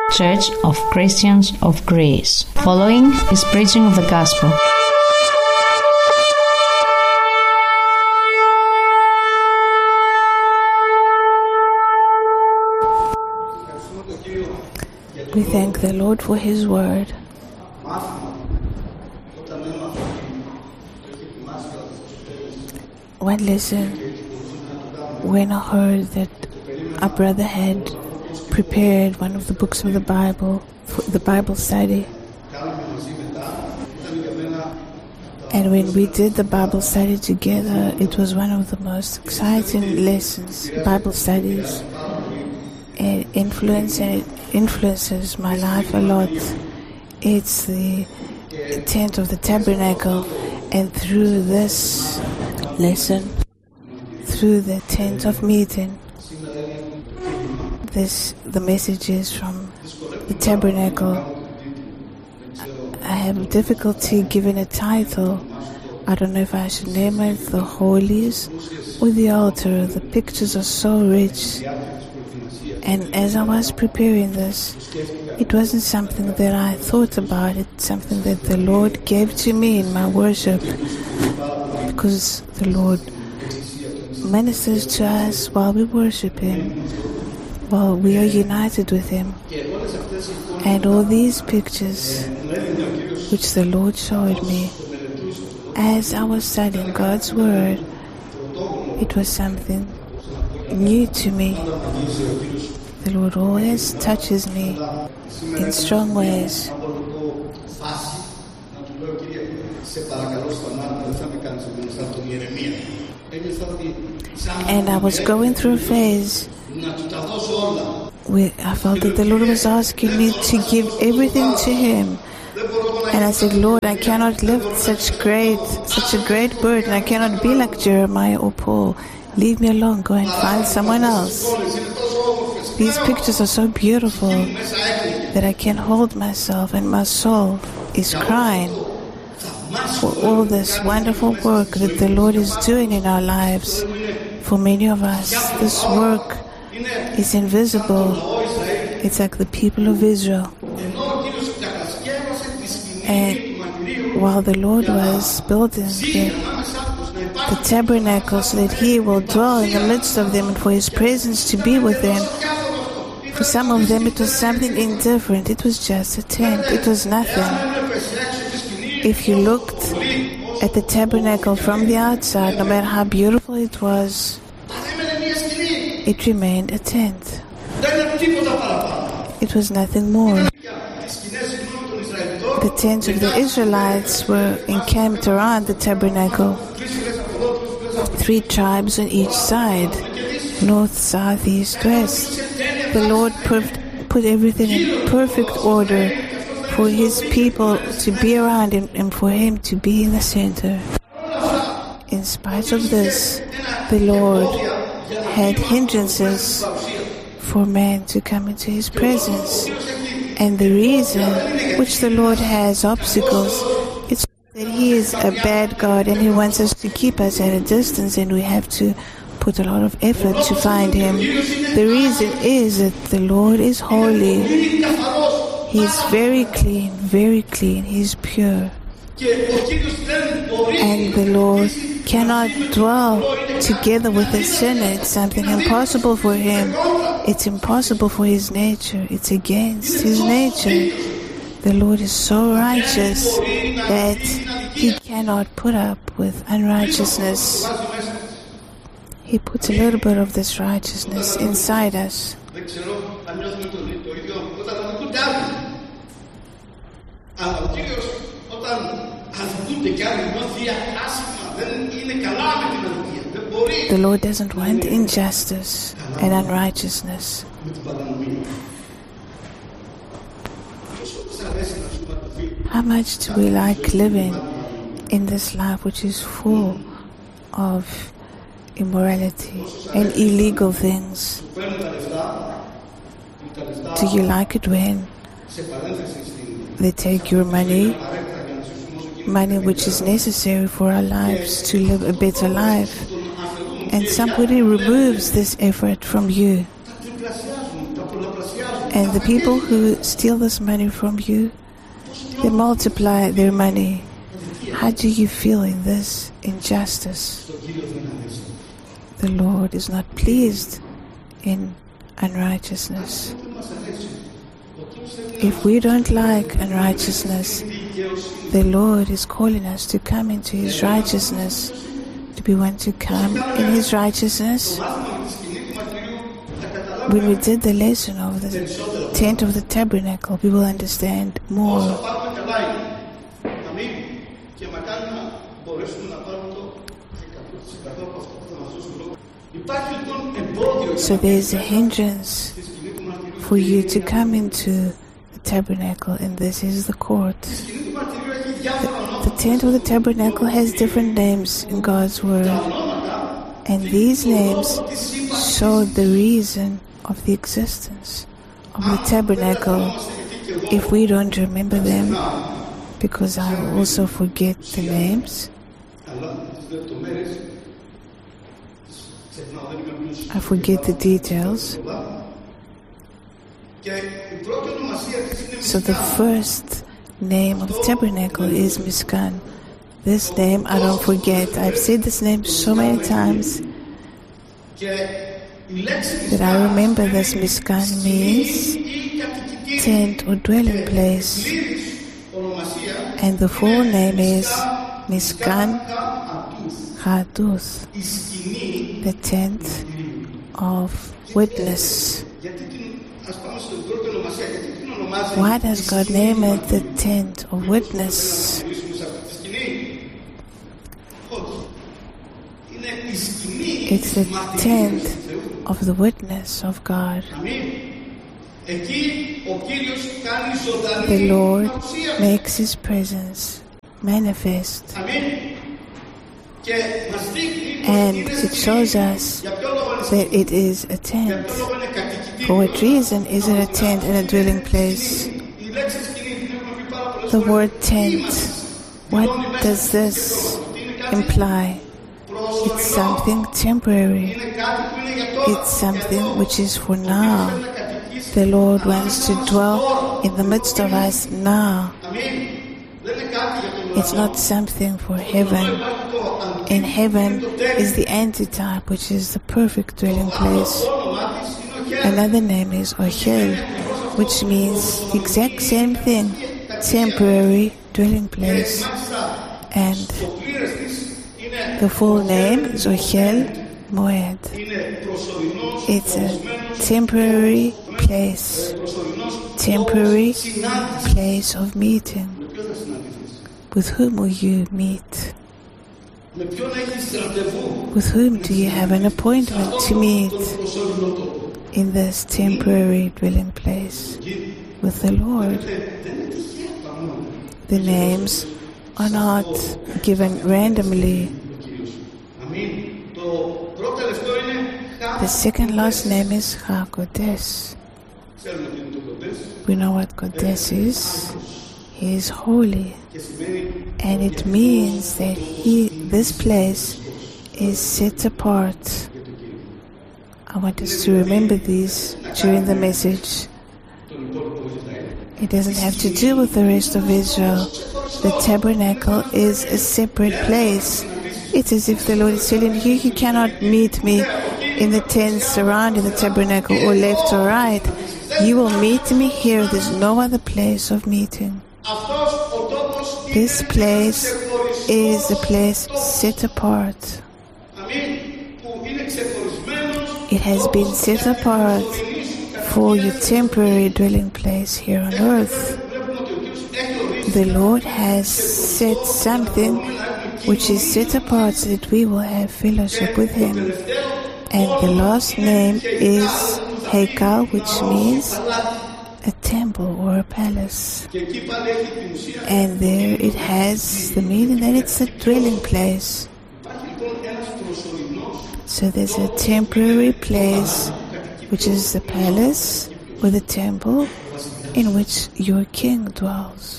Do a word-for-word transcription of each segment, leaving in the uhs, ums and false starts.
Church of Christians of Greece. Following is preaching of the gospel. We thank the Lord for His word. One lesson, when I heard that our brother had prepared one of the books of the Bible for the Bible study, and when we did the Bible study together, it was one of the most exciting lessons, Bible studies. It influence, it influences my life a lot. It's the tent of the tabernacle, and through this lesson, through the tent of meeting, this the messages from the tabernacle. I have difficulty giving a title. I don't know if I should name it the holies or the altar. The pictures are so rich. And as I was preparing this, it wasn't something that I thought about. It's something that the Lord gave to me in my worship, because the Lord ministers to us while we worship Him, while we are united with Him. And all these pictures which the Lord showed me as I was studying God's Word, it was something new to me. The Lord always touches me in strong ways. And I was going through a phase where I felt that the Lord was asking me to give everything to Him. And I said, Lord, I cannot lift such great, such a great burden. I cannot be like Jeremiah or Paul. Leave me alone. Go and find someone else. These pictures are so beautiful that I can't hold myself, and my soul is crying for all this wonderful work that the Lord is doing in our lives. For many of us, this work is invisible. It's like the people of Israel. And while the Lord was building the, the tabernacle so that He will dwell in the midst of them and for His presence to be with them, for some of them it was something indifferent. It was just a tent. It was nothing. If you looked at the tabernacle from the outside, no matter how beautiful it was, it remained a tent. It was nothing more. The tents of the Israelites were encamped around the tabernacle. Three tribes on each side, north, south, east, west. The Lord put everything in perfect order for His people to be around Him and for Him to be in the center. In spite of this, the Lord had hindrances for man to come into His presence. And the reason which the Lord has obstacles, it's that He is a bad God and He wants us to keep us at a distance, and we have to put a lot of effort to find Him. The reason is that the Lord is holy. He is very clean, very clean. He is pure. And the Lord cannot dwell together with a sinner. It's something impossible for Him. It's impossible for His nature. It's against His nature. The Lord is so righteous that He cannot put up with unrighteousness. He puts a little bit of this righteousness inside us. The Lord doesn't want injustice and unrighteousness. How much do we like living in this life which is full of immorality and illegal things? Do you like it when they take your money, money which is necessary for our lives to live a better life, and somebody removes this effort from you, And the people who steal this money from you, they multiply their money. How do you feel in this injustice? The Lord is not pleased in unrighteousness. If we don't like unrighteousness, the Lord is calling us to come into His righteousness. Do we want to come in His righteousness? When we did the lesson of the tent of the tabernacle, we will understand more. So there is a hindrance for you to come into the tabernacle, and this is the court. The, the tent of the tabernacle has different names in God's word, and these names show the reason of the existence of the tabernacle. If we don't remember them, because I will also forget the names, I forget the details. So the first name of the tabernacle is Mishkan. This name I don't forget. I've said this name so many times that I remember this. Mishkan means tent or dwelling place. And the full name is Mishkan Haduth, the tent of witness. Why does God name it the tent of witness? It's the tent of the witness of God. The Lord makes His presence manifest. And it shows us that it is a tent. For what reason is it a tent and a dwelling place? The word tent, what does this imply? It's something temporary. It's something which is for now. The Lord wants to dwell in the midst of us now. It's not something for heaven. In heaven is the antitype, which is the perfect dwelling place. Another name is Ochel, which means the exact same thing, temporary dwelling place. And the full name is Ochel Moed. It's a temporary place, temporary place of meeting. With whom will you meet? With whom do you have an appointment to meet in this temporary dwelling place? With the Lord. The names are not given randomly. The second last name is HaKodesh. We know what Kodesh is. He is holy. And it means that he, this place is set apart. I want us to remember these during the message. It doesn't have to do with the rest of Israel. The tabernacle is a separate place. It's as if the Lord is telling you, you cannot meet me in the tents surrounding the tabernacle or left or right. You will meet me here. There's no other place of meeting. This place is the place set apart. It has been set apart for your temporary dwelling place here on earth. The Lord has set something which is set apart so that we will have fellowship with Him. And the last name is Heikal, which means a temple or a palace. And there it has the meaning that it's a dwelling place. So there's a temporary place, which is the palace or the temple in which your king dwells.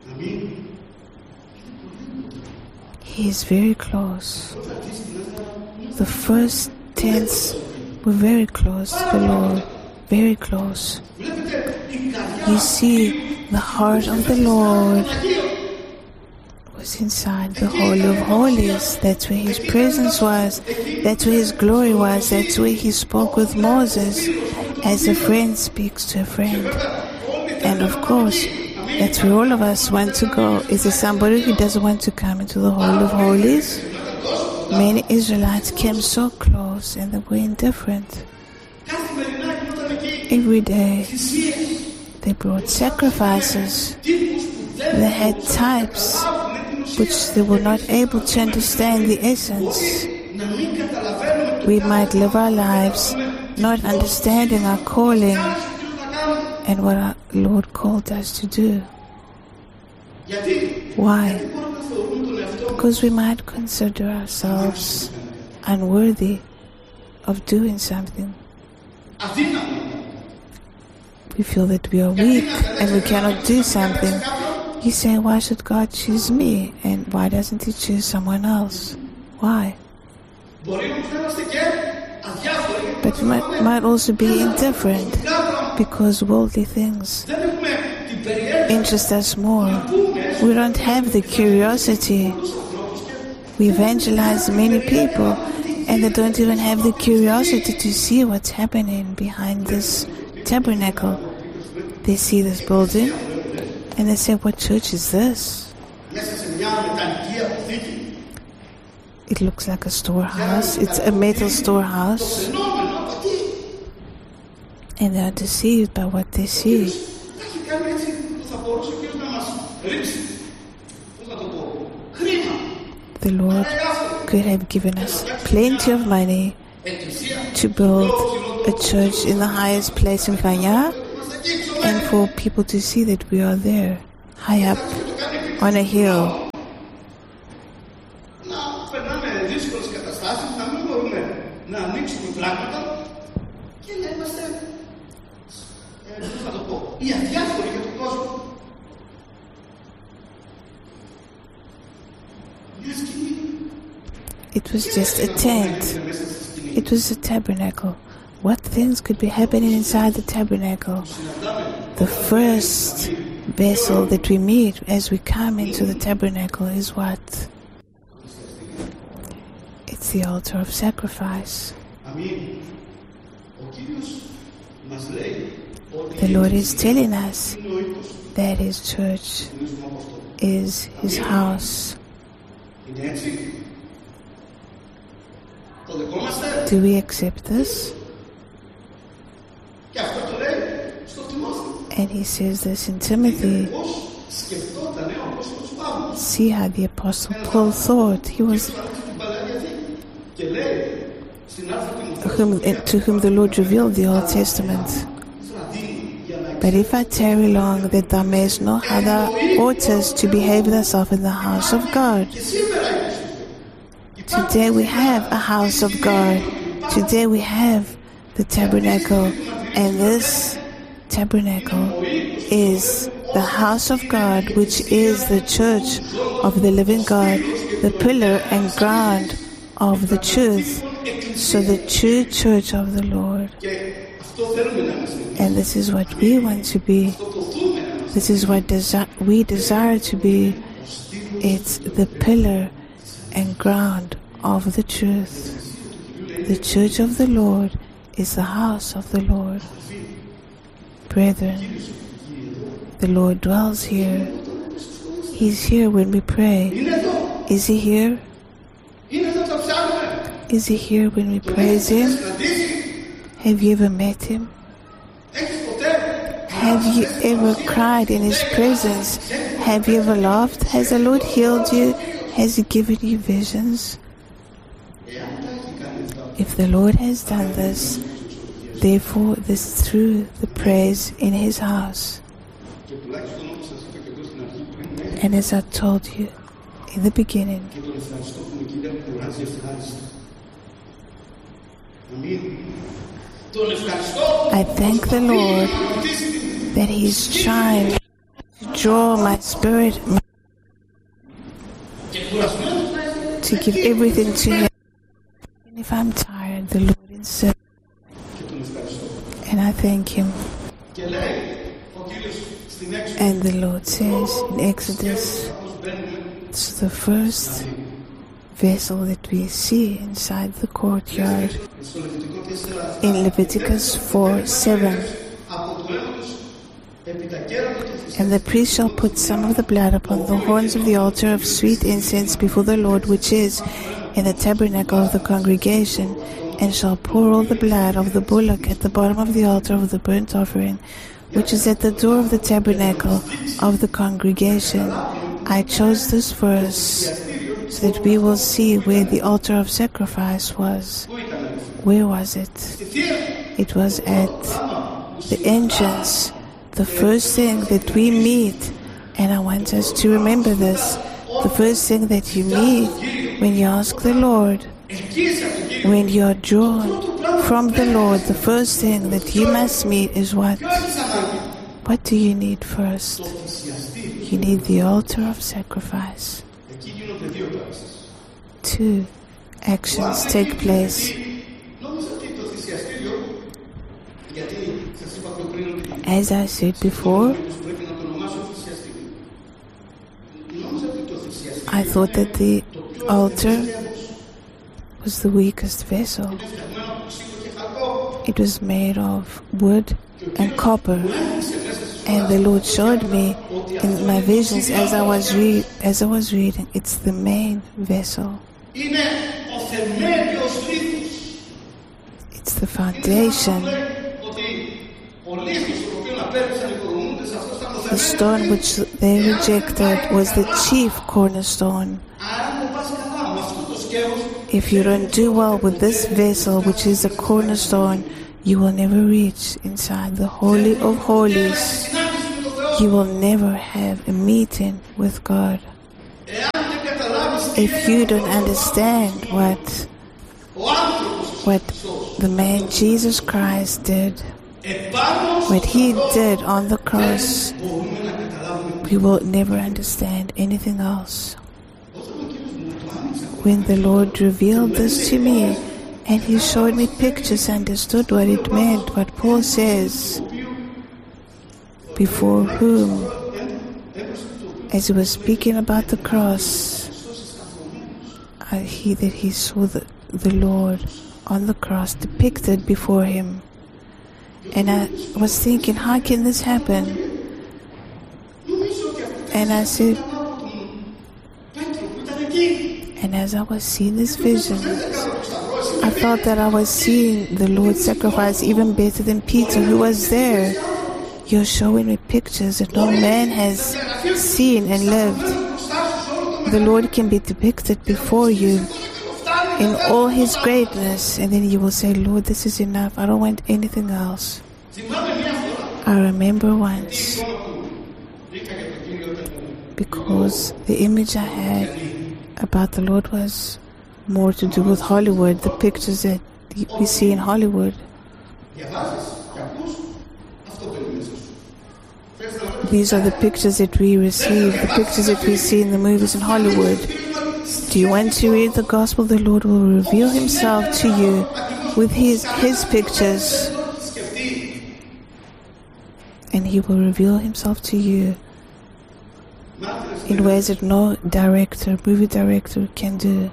He is very close. The first tents were very close to the Lord. very close. You see, the heart of the Lord was inside the Holy of Holies. That's where His presence was. That's where His glory was. That's where He spoke with Moses as a friend speaks to a friend. And of course, that's where all of us want to go. Is there somebody who doesn't want to come into the Holy of Holies? Many Israelites came so close and they were indifferent. Every day they brought sacrifices. They had types which they were not able to understand the essence. We might live our lives not understanding our calling and what our Lord called us to do. Why? Because we might consider ourselves unworthy of doing something. We feel that we are weak and we cannot do something. You say, why should God choose me? And why doesn't He choose someone else? Why? But we might, might also be indifferent because worldly things interest us more. We don't have the curiosity. We evangelize many people and they don't even have the curiosity to see what's happening behind this tabernacle. They see this building and they say, what church is this? It looks like a storehouse. It's a metal storehouse. And they are deceived by what they see. The Lord could have given us plenty of money to build a church in the highest place in Vanya and for people to see that we are there, high up on a hill. It was just a tent. It was a tabernacle. What things could be happening inside the tabernacle? The first vessel that we meet as we come into the tabernacle is what? It's the altar of sacrifice. The Lord is telling us that His church is His house. Do we accept this? And he says this in Timothy. See how the Apostle Paul thought. He was whom, to whom the Lord revealed the Old Testament. But if I tarry long, that thou mayest know how thou oughtest to behave thyself in the house of God. Today we have a house of God. Today we have the tabernacle. And this tabernacle is the house of God, which is the church of the living God, the pillar and ground of the truth. So the true church of the Lord. And this is what we want to be. This is what desi- we desire to be. It's the pillar and ground of the truth. The church of the Lord is the house of the Lord. Brethren, the Lord dwells here. He's here when we pray. Is He here? Is He here when we praise Him? Have you ever met Him? Have you ever cried in His presence? Have you ever laughed? Has the Lord healed you? Has He given you visions? If the Lord has done this, therefore this is through the praise in His house. And as I told you in the beginning, I thank the Lord that He's trying to draw my spirit to give everything to Him. And if I'm tired, the Lord insists. And I thank thank Him. And the Lord says in Exodus, it's the first vessel that we see inside the courtyard. In Leviticus four seven, and the priest shall put some of the blood upon the horns of the altar of sweet incense before the Lord, which is in the tabernacle of the congregation, and shall pour all the blood of the bullock at the bottom of the altar of the burnt offering, which is at the door of the tabernacle of the congregation. I chose this verse so that we will see where the altar of sacrifice was. Where was it? It was at the entrance, the first thing that we meet. And I want us to remember this. The first thing that you meet when you ask the Lord, when you are drawn from the Lord, the first thing that you must meet is what? What do you need first? You need the altar of sacrifice. Two actions take place. As I said before, I thought that the altar was the weakest vessel. It was made of wood and copper. And the Lord showed me in my visions as I was read, as I was reading, it's the main vessel. It's the foundation. The stone which they rejected was the chief cornerstone. If you don't do well with this vessel, which is a cornerstone, you will never reach inside the Holy of Holies. You will never have a meeting with God. If you don't understand what what the man Jesus Christ did, what He did on the cross, we will never understand anything else. When the Lord revealed this to me, and He showed me pictures, I understood what it meant, what Paul says, before whom, as he was speaking about the cross, uh, he that he saw the, the Lord on the cross depicted before him. And I was thinking, how can this happen? And I said, and as I was seeing this vision, I felt that I was seeing the Lord's sacrifice even better than Peter, who was there. You're showing me pictures that no man has seen and lived. The Lord can be depicted before you in all His greatness, and then you will say, Lord, this is enough. I don't want anything else. I remember once, because the image I had about the Lord was more to do with Hollywood, the pictures that we see in Hollywood. These are the pictures that we receive, the pictures that we see in the movies in Hollywood. Do you want to read the gospel? The Lord will reveal Himself to you with His, his pictures. And He will reveal Himself to you in ways that no director, movie director can do.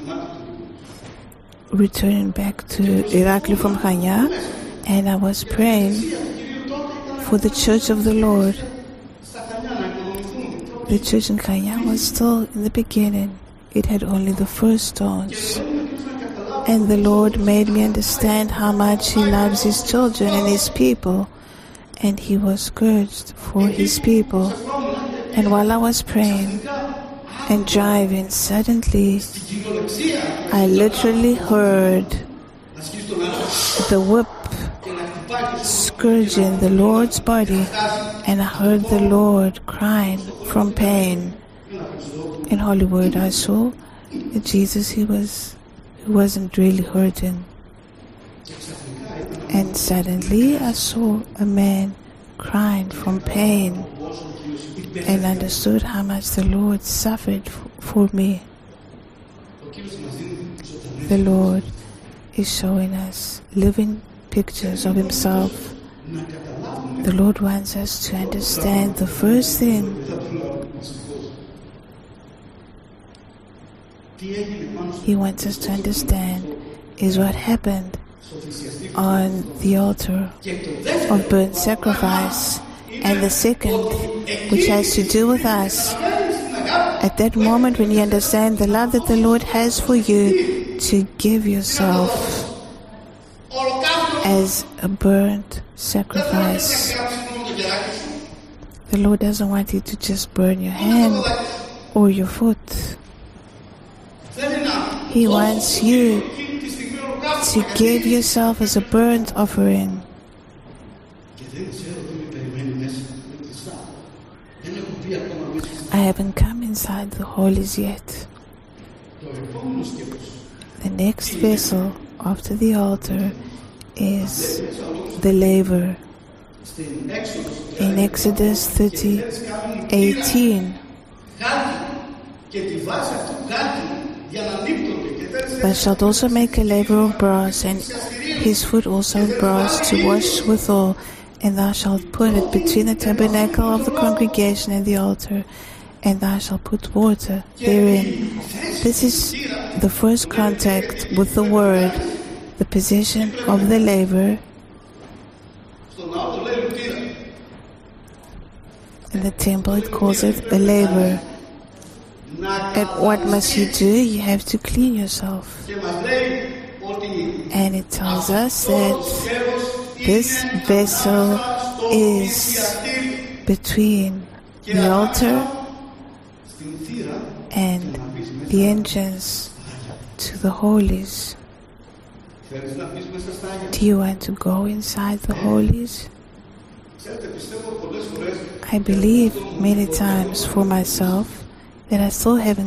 Returning back to Irakli from Khanya, and I was praying for the Church of the Lord. The church in Khanya was still in the beginning. It had only the first stones. And the Lord made me understand how much He loves His children and His people. And He was scourged for His people. And while I was praying and driving, suddenly I literally heard the whip scourging the Lord's body, and I heard the Lord crying from pain. In Hollywood, I saw that Jesus, he was he wasn't really hurting. And suddenly I saw a man crying from pain, and understood how much the Lord suffered f- for me. The Lord is showing us living pictures of Himself The Lord wants us to understand the first thing. He wants us to understand is what happened on the altar of burnt sacrifice. And the second, which has to do with us, at that moment when you understand the love that the Lord has for you, to give yourself as a burnt sacrifice. The Lord doesn't want you to just burn your hand or your foot. He wants you to give yourself as a burnt offering. I haven't come inside the holies yet. The next vessel after the altar is the laver. In Exodus thirty eighteen, thou shalt also make a laver of brass, and his foot also of brass, to wash withal, and thou shalt put it between the tabernacle of the congregation and the altar, and thou shalt put water therein. This is the first contact with the word, the position of the laver. In the temple it calls it a laver. And what must you do? You have to clean yourself. And it tells us that this vessel is between the altar and the entrance to the holies. Do you want to go inside the holies? I believe many times for myself that I still haven't